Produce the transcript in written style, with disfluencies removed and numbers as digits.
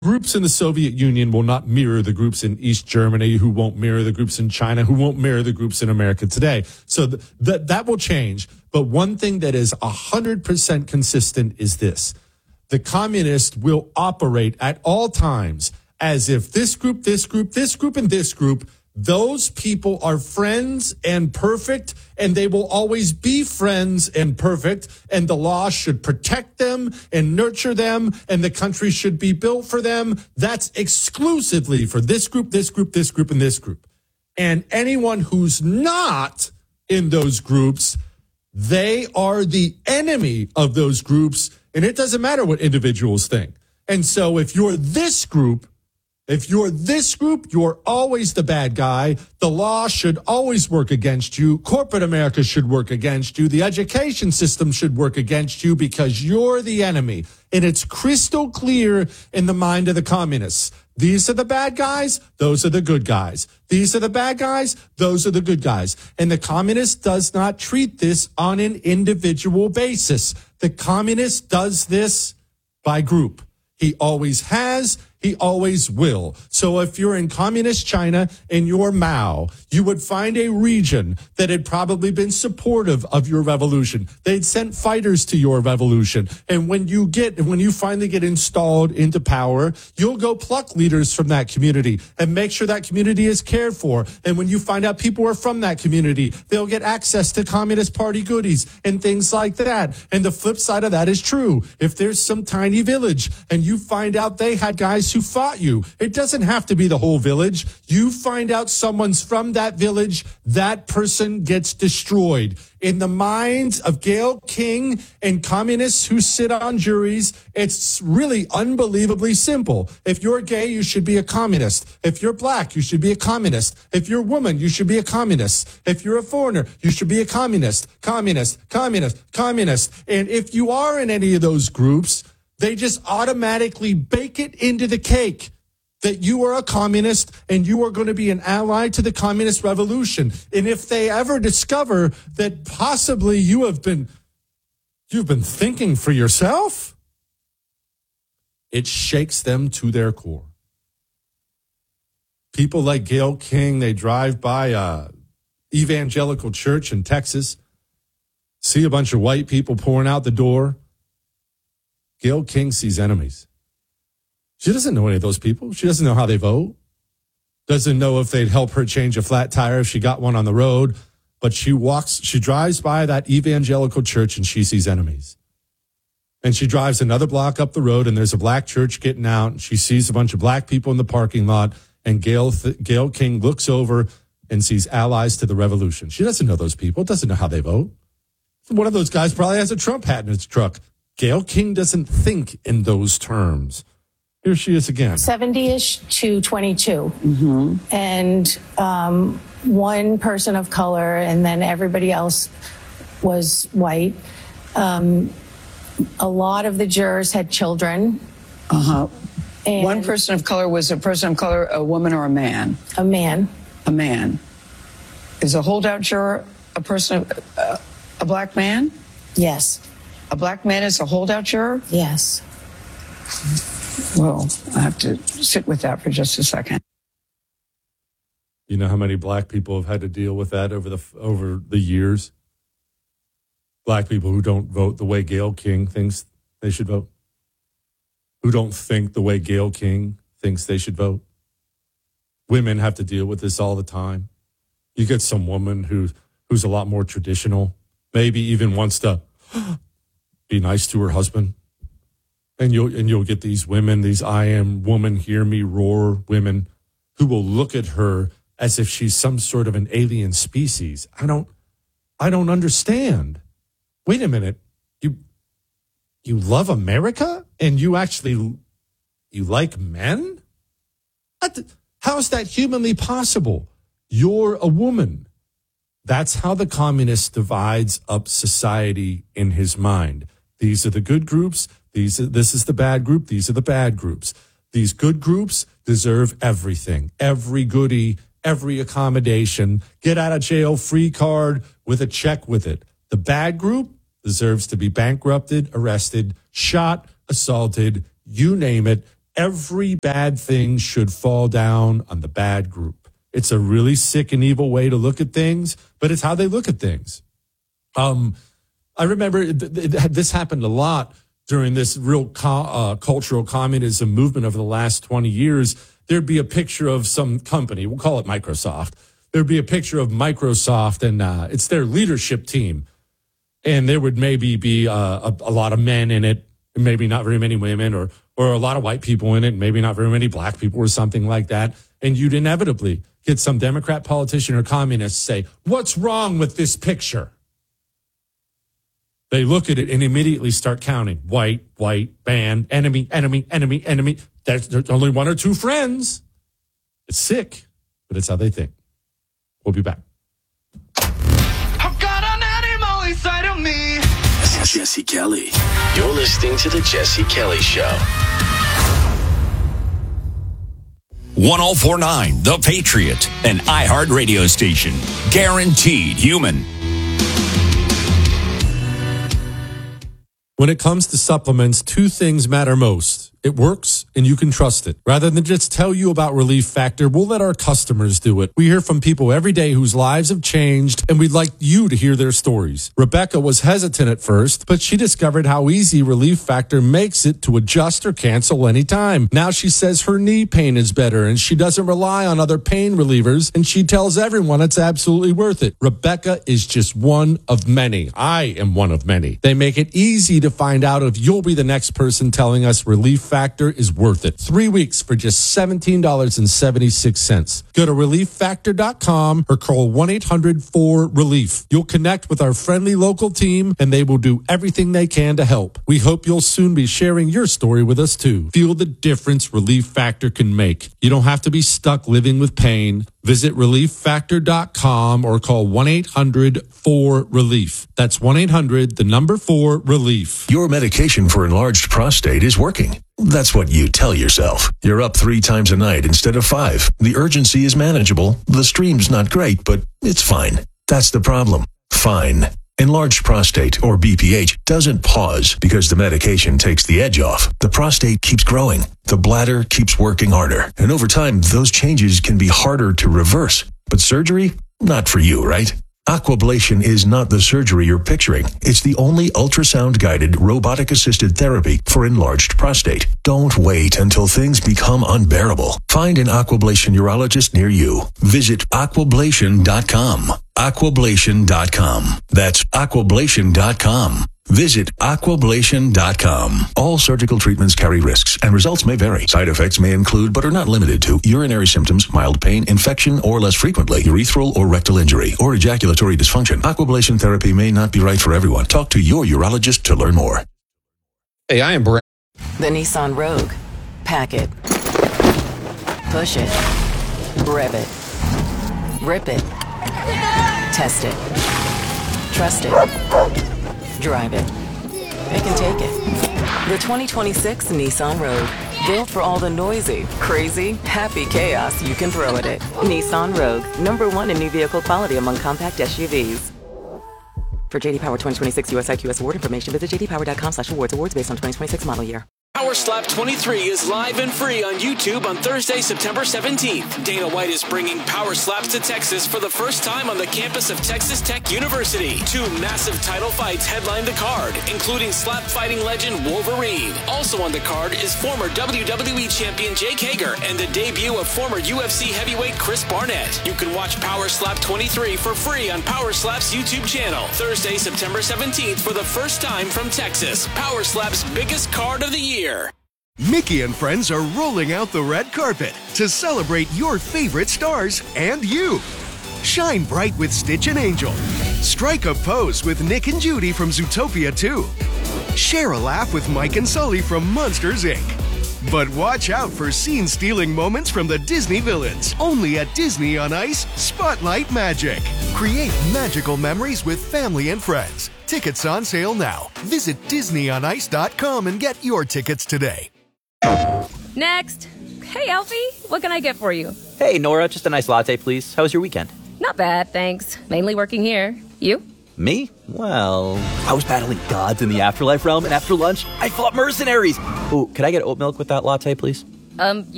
groups in the Soviet Union will not mirror the groups in East Germany, who won't mirror the groups in China, who won't mirror the groups in America today. So that will change. But one thing that is 100% consistent is this. The communists will operate at all times as if this group, this group, this group, and this group, those people are friends and perfect, and they will always be friends and perfect, and the law should protect them and nurture them, and the country should be built for them. That's exclusively for this group, this group, this group, and this group. And anyone who's not in those groups, they are the enemy of those groups, and it doesn't matter what individuals think. And so if you're this group, you're always the bad guy. The law should always work against you. Corporate America should work against you. The education system should work against you because you're the enemy. And it's crystal clear in the mind of the communists. These are the bad guys. Those are the good guys. These are the bad guys. Those are the good guys. And the communist does not treat this on an individual basis. The communist does this by group. He always has. He always will. So if you're in communist China and you're Mao, you would find a region that had probably been supportive of your revolution. They'd sent fighters to your revolution. And when you finally get installed into power, you'll go pluck leaders from that community and make sure that community is cared for. And when you find out people are from that community, they'll get access to Communist Party goodies and things like that. And the flip side of that is true. If there's some tiny village and you find out they had guys who fought you, it doesn't have to be the whole village. You find out someone's from that village, that person gets destroyed. In the minds of Gayle King and communists who sit on juries, it's really unbelievably simple. If you're gay, you should be a communist. If you're black, you should be a communist. If you're a woman, you should be a communist. If you're a foreigner, you should be a communist. Communist, communist, communist. And if you are in any of those groups, they just automatically bake it into the cake that you are a communist and you are going to be an ally to the communist revolution. And if they ever discover that possibly you've been thinking for yourself, it shakes them to their core. People like Gayle King, they drive by a evangelical church in Texas, see a bunch of white people pouring out the door. Gayle King sees enemies. She doesn't know any of those people. She doesn't know how they vote. Doesn't know if they'd help her change a flat tire if she got one on the road. But she drives by that evangelical church and she sees enemies. And she drives another block up the road and there's a black church getting out. And she sees a bunch of black people in the parking lot. And Gayle King looks over and sees allies to the revolution. She doesn't know those people. Doesn't know how they vote. One of those guys probably has a Trump hat in his truck. Gayle King doesn't think in those terms. Here she is again. 70-ish to 22. Mm-hmm. And one person of color, and then everybody else was white. A lot of the jurors had children. Uh-huh. One person of color was a person of color, a woman or a man? A man. A man. Is a holdout juror a person, a black man? Yes. A black man is a holdout juror? Yes. Well, I have to sit with that for just a second. You know how many black people have had to deal with that over the years? Black people who don't vote the way Gayle King thinks they should vote. Who don't think the way Gayle King thinks they should vote. Women have to deal with this all the time. You get some woman who's a lot more traditional, maybe even wants to be nice to her husband. And you'll get these women, these I am woman, hear me roar women who will look at her as if she's some sort of an alien species. I don't understand. Wait a minute. You love America and you like men? How is that humanly possible? You're a woman. That's how the communist divides up society in his mind. These are the good groups. This is the bad group. These are the bad groups. These good groups deserve everything, every goodie, every accommodation, get out of jail free card with a check with it. The bad group deserves to be bankrupted, arrested, shot, assaulted, you name it. Every bad thing should fall down on the bad group. It's a really sick and evil way to look at things, but it's how they look at things. I remember this happened a lot during this real cultural communism movement over the last 20 years. There'd be a picture of some company, we'll call it Microsoft. There'd be a picture of Microsoft, and it's their leadership team. And there would maybe be a lot of men in it, maybe not very many women, or a lot of white people in it, maybe not very many black people or something like that. And you'd inevitably get some Democrat politician or communist say, "What's wrong with this picture?" They look at it and immediately start counting. White, ban, enemy. There's only one or two friends. It's sick, but it's how they think. We'll be back. I've got an animal inside of me. This is Jesse Kelly. You're listening to The Jesse Kelly Show. 1049 The Patriot, an iHeart radio station. Guaranteed human. When it comes to supplements, two things matter most. It works, and you can trust it. Rather than just tell you about Relief Factor, we'll let our customers do it. We hear from people every day whose lives have changed, and we'd like you to hear their stories. Rebecca was hesitant at first, but she discovered how easy Relief Factor makes it to adjust or cancel anytime. Now she says her knee pain is better, and she doesn't rely on other pain relievers, and she tells everyone it's absolutely worth it. Rebecca is just one of many. I am one of many. They make it easy to find out if you'll be the next person telling us Relief Factor is worth it. 3 weeks for just $17.76. Go to relieffactor.com or call 1-800-4RELIEF. You'll connect with our friendly local team, and they will do everything they can to help. We hope you'll soon be sharing your story with us too. Feel the difference Relief Factor can make. You don't have to be stuck living with pain. Visit relieffactor.com or call 1-800-4RELIEF. That's 1-800-4RELIEF. Your medication for enlarged prostate is working. That's what you tell yourself. You're up 3 times a night instead of 5. The urgency is manageable. The stream's not great, but it's fine. That's the problem. Fine. Enlarged prostate, or BPH, doesn't pause because the medication takes the edge off. The prostate keeps growing. The bladder keeps working harder. And over time, those changes can be harder to reverse. But surgery? Not for you, right? Aquablation is not the surgery you're picturing. It's the only ultrasound-guided, robotic-assisted therapy for enlarged prostate. Don't wait until things become unbearable. Find an Aquablation urologist near you. Visit aquablation.com. Aquablation.com. That's aquablation.com. Visit aquablation.com. All surgical treatments carry risks, and results may vary. Side effects may include, but are not limited to, urinary symptoms, mild pain, infection, or less frequently, urethral or rectal injury, or ejaculatory dysfunction. Aquablation therapy may not be right for everyone. Talk to your urologist to learn more. Hey, I am Brad. The Nissan Rogue. Pack it. Push it. Rev it. Rip it. Test it. Trust it. Drive it. It can take it. The 2026 Nissan Rogue. Built for all the noisy, crazy, happy chaos you can throw at it. Nissan Rogue. #1 in new vehicle quality among compact SUVs. For JD Power 2026 US IQS award information, visit jdpower.com/awards. Awards based on 2026 model year. Power Slap 23 is live and free on YouTube on Thursday, September 17th. Dana White is bringing Power Slaps to Texas for the first time on the campus of Texas Tech University. 2 massive title fights headline the card, including slap fighting legend Wolverine. Also on the card is former WWE champion Jake Hager and the debut of former UFC heavyweight Chris Barnett. You can watch Power Slap 23 for free on Power Slap's YouTube channel. Thursday, September 17th for the first time from Texas. Power Slap's biggest card of the year. Mickey and friends are rolling out the red carpet to celebrate your favorite stars and you. Shine bright with Stitch and Angel. Strike a pose with Nick and Judy from Zootopia 2. Share a laugh with Mike and Sully from Monsters, Inc. But watch out for scene-stealing moments from the Disney villains. Only at Disney on Ice Spotlight Magic. Create magical memories with family and friends. Tickets on sale now. Visit DisneyOnIce.com and get your tickets today. Next. Hey, Alfie. What can I get for you? Hey, Nora. Just a nice latte, please. How was your weekend? Not bad, thanks. Mainly working here. You? Me? Well, I was battling gods in the afterlife realm, and after lunch, I fought mercenaries. Ooh, could I get oat milk with that latte, please?